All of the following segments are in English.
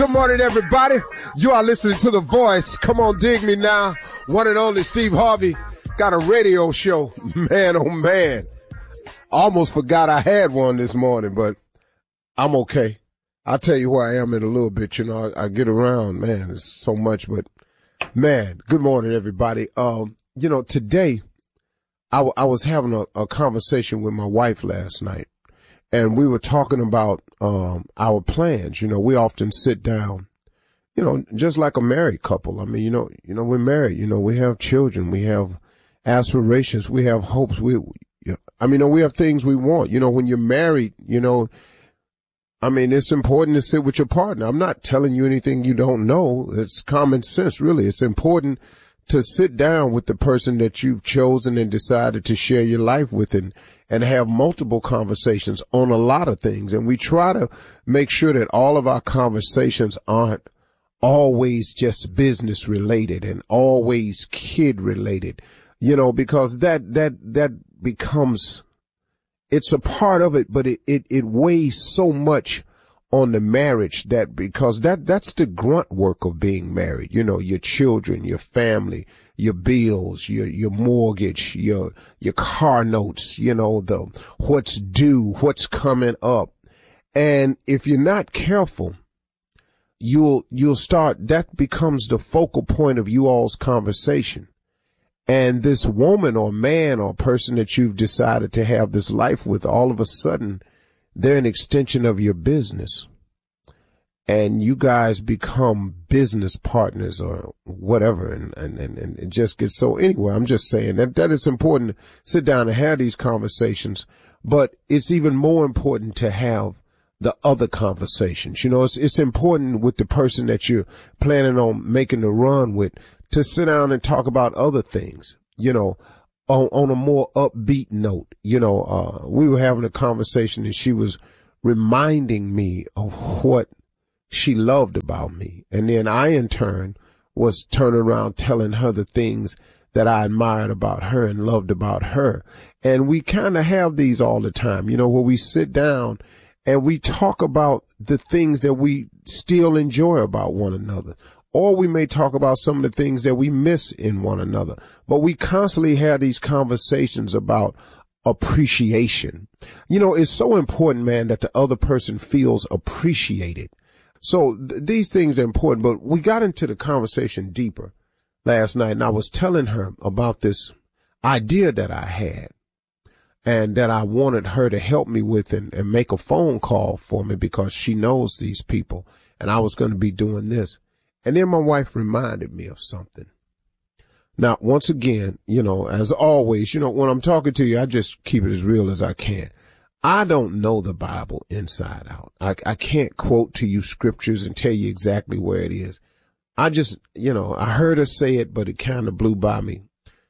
Good morning, everybody. You are listening to The Voice. Come on, dig me now. One and only Steve Harvey got a radio show. Man, oh man. Almost forgot I had one this morning, but I'm okay. I'll tell you where I am in a little bit. You know, I get around, man. There's so much, but man, good morning, everybody. Today I was having a conversation with my wife last night, and we were talking about our plans. You know, we often sit down, you know, just like a married couple. I mean, we're married. You know, we have children. We have aspirations. We have hopes. We have things we want. You know, when you're married, it's important to sit with your partner. I'm not telling you anything you don't know. It's common sense, really. It's important to sit down with the person that you've chosen and decided to share your life with and have multiple conversations on a lot of things. And we try to make sure that all of our conversations aren't always just business related and always kid related, because that becomes, it's a part of it, but it weighs so much on the marriage because that's the grunt work of being married. You know, your children, your family, your bills, your mortgage, your car notes, what's due, what's coming up. And if you're not careful, you'll start, that becomes the focal point of you all's conversation. And this woman or man or person that you've decided to have this life with, all of a sudden, they're an extension of your business. And you guys become business partners or whatever. And it just gets so, anyway, I'm just saying that it's important to sit down and have these conversations, but it's even more important to have the other conversations. You know, it's important with the person that you're planning on making the run with to sit down and talk about other things, on a more upbeat note. We were having a conversation and she was reminding me of what she loved about me. And then I, in turn, was turning around telling her the things that I admired about her and loved about her. And we kind of have these all the time, where we sit down and we talk about the things that we still enjoy about one another. Or we may talk about some of the things that we miss in one another. But we constantly have these conversations about appreciation. It's so important, man, that the other person feels appreciated. So these things are important, but we got into the conversation deeper last night, and I was telling her about this idea that I had and that I wanted her to help me with and make a phone call for me because she knows these people, and I was going to be doing this. And then my wife reminded me of something. Now, once again, as always, when I'm talking to you, I just keep it as real as I can. I don't know the Bible inside out. I can't quote to you scriptures and tell you exactly where it is. I just, I heard her say it, but it kind of blew by me.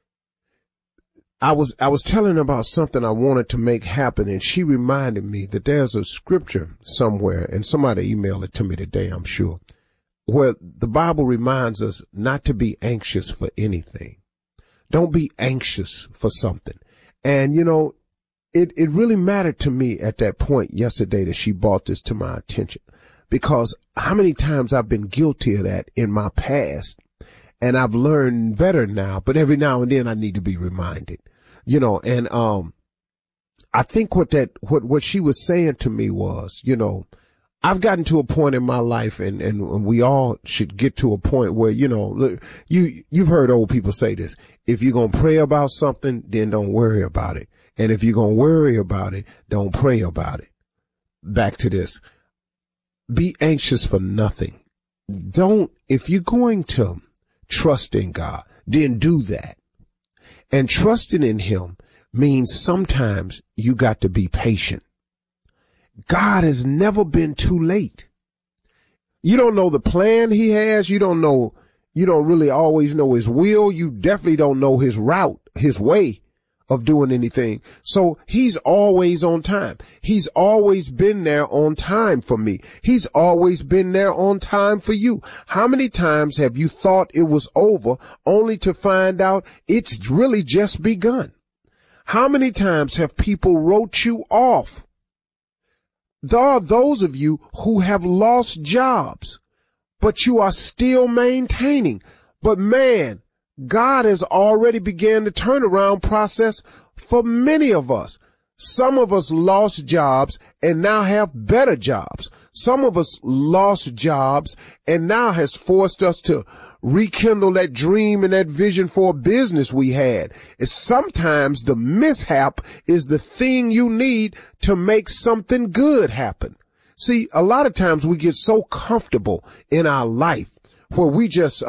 I was telling her about something I wanted to make happen, and she reminded me that there's a scripture somewhere, and somebody emailed it to me today, I'm sure, where the Bible reminds us not to be anxious for anything. Don't be anxious for something. And, it really mattered to me at that point yesterday that she brought this to my attention, because how many times I've been guilty of that in my past, and I've learned better now, but every now and then I need to be reminded, and, I think what she was saying to me was, I've gotten to a point in my life, and we all should get to a point where, you've heard old people say this: if you're going to pray about something, then don't worry about it. And if you're going to worry about it, don't pray about it. Back to this. Be anxious for nothing. If you're going to trust in God, then do that. And trusting in him means sometimes you got to be patient. God has never been too late. You don't know the plan he has. You don't really always know his will. You definitely don't know his route, his way of doing anything. So he's always on time. He's always been there on time for me. He's always been there on time for you. How many times have you thought it was over only to find out it's really just begun? How many times have people wrote you off? There are those of you who have lost jobs but you are still maintaining. But man, God has already began the turnaround process for many of us. Some of us lost jobs and now have better jobs. Some of us lost jobs and now has forced us to rekindle that dream and that vision for a business we had. It's sometimes the mishap is the thing you need to make something good happen. See, a lot of times we get so comfortable in our life where we just,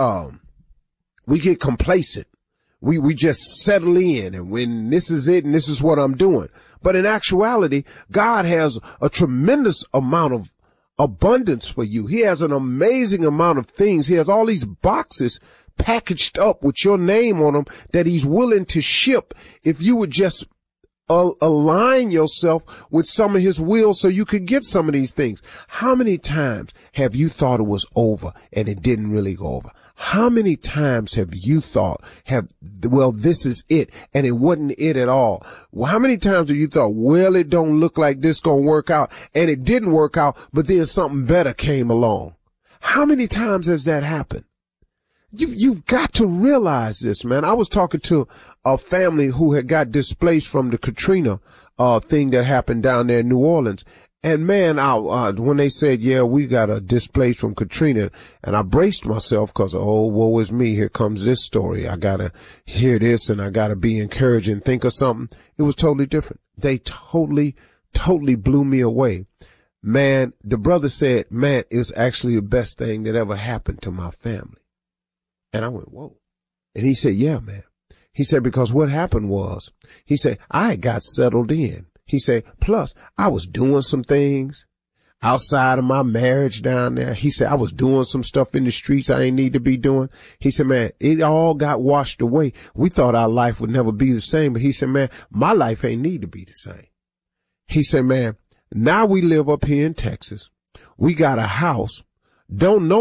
we get complacent. We just settle in, and when this is it and this is what I'm doing. But in actuality, God has a tremendous amount of abundance for you. He has an amazing amount of things. He has all these boxes packaged up with your name on them that he's willing to ship if you would just align yourself with some of his will so you could get some of these things. How many times have you thought it was over and it didn't really go over? How many times have you thought, this is it, and it wasn't it at all? Well, how many times have you thought, well, it don't look like this gonna work out, and it didn't work out, but then something better came along? How many times has that happened? You've got to realize this, man. I was talking to a family who had got displaced from the Katrina thing that happened down there in New Orleans. And man, when they said, yeah, we got displaced from Katrina, and I braced myself because, oh, woe is me. Here comes this story. I got to hear this and I got to be encouraged and think of something. It was totally different. They totally blew me away. Man, the brother said, man, it was actually the best thing that ever happened to my family. And I went, whoa. And he said, yeah, man. He said, because what happened was, he said, I got settled in. He said, plus I was doing some things outside of my marriage down there. He said, I was doing some stuff in the streets I ain't need to be doing. He said, man, it all got washed away. We thought our life would never be the same. But he said, man, my life ain't need to be the same. He said, man, now we live up here in Texas. We got a house. Don't know